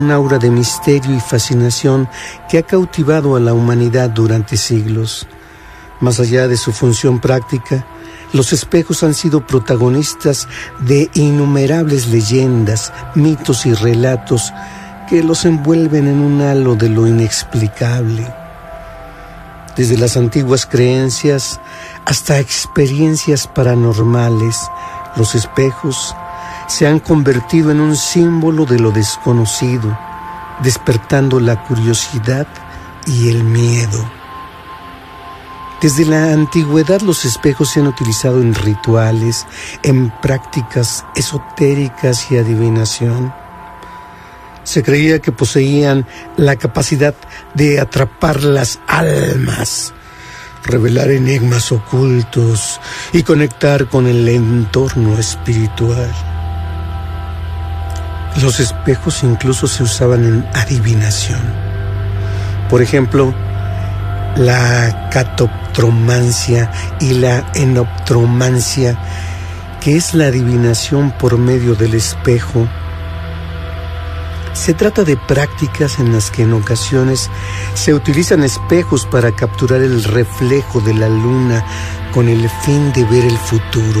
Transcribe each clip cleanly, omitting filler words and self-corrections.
un aura de misterio y fascinación que ha cautivado a la humanidad durante siglos. Más allá de su función práctica, los espejos han sido protagonistas de innumerables leyendas, mitos y relatos que los envuelven en un halo de lo inexplicable. Desde las antiguas creencias hasta experiencias paranormales, los espejos se han convertido en un símbolo de lo desconocido, despertando la curiosidad y el miedo. Desde la antigüedad los espejos se han utilizado en rituales, en prácticas esotéricas y adivinación. Se creía que poseían la capacidad de atrapar las almas, revelar enigmas ocultos y conectar con el entorno espiritual. Los espejos incluso se usaban en adivinación. Por ejemplo, la catoptromancia y la enoptromancia, que es la adivinación por medio del espejo. Se trata de prácticas en las que en ocasiones se utilizan espejos para capturar el reflejo de la luna con el fin de ver el futuro.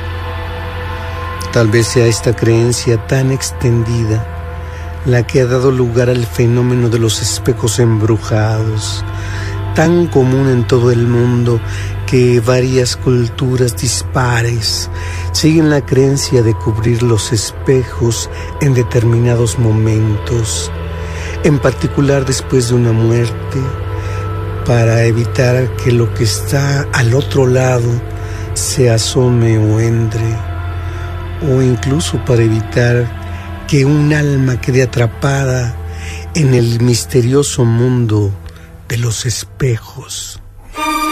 Tal vez sea esta creencia tan extendida la que ha dado lugar al fenómeno de los espejos embrujados, tan común en todo el mundo que varias culturas dispares siguen la creencia de cubrir los espejos en determinados momentos, en particular después de una muerte, para evitar que lo que está al otro lado se asome o entre, o incluso para evitar que un alma quede atrapada en el misterioso mundo de los espejos.